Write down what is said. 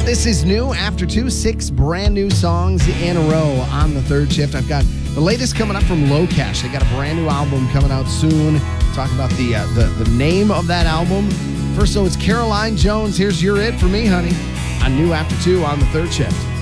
This is new after 6 brand new songs in a row on the third shift. I've got the latest coming up from Low Cash. They got a brand new album coming out soon. Talk about the name of that album. First, so it's Caroline Jones. Here's You're It for Me, honey, on New After 2 on the third shift.